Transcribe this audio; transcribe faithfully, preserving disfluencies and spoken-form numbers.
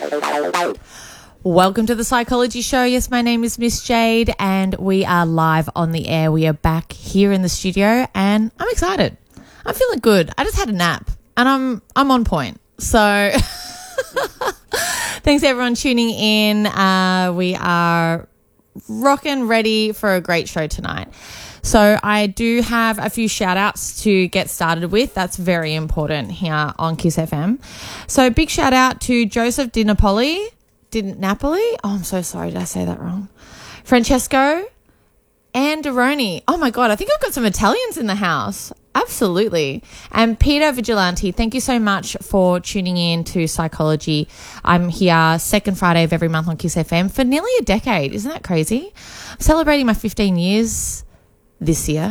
Welcome to the Psychology Show. Yes, my name is Miss Jade and we are live on the air. We are back here in the studio and I'm excited. I'm feeling good. I just had a nap and I'm I'm on point. So thanks everyone tuning in. Uh, we are rocking ready for a great show tonight. So I do have a few shout outs to get started with. That's very important here on Kiss F M. So big shout out to Joseph Di Napoli. Didn't Napoli? Oh, I'm so sorry. Did I say that wrong? Francesco and Deroni. Oh my God. I think I've got some Italians in the house. Absolutely. And Peter Vigilante, thank you so much for tuning in to Psychology. I'm here second Friday of every month on Kiss F M for nearly a decade. Isn't that crazy? I'm celebrating my fifteen years this year.